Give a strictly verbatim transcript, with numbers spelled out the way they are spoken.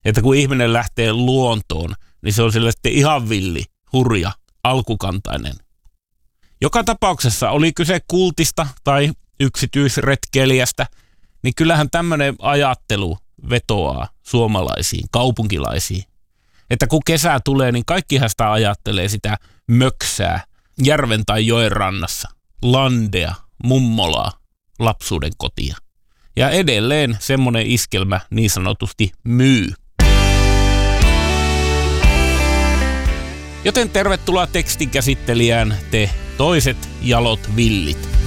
Että kun ihminen lähtee luontoon, niin se on sille sitten ihan villi, hurja, alkukantainen. Joka tapauksessa oli kyse kultista tai yksityisretkeilijästä, niin kyllähän tämmöinen ajattelu vetoaa suomalaisiin, kaupunkilaisiin. Että kun kesä tulee, niin kaikkihan sitä ajattelee sitä möksää järven tai joen rannassa, landea, mummolaa, lapsuuden kotia. Ja edelleen semmoinen iskelmä niin sanotusti myy. Joten tervetuloa tekstin käsittelijään te toiset jalot villit.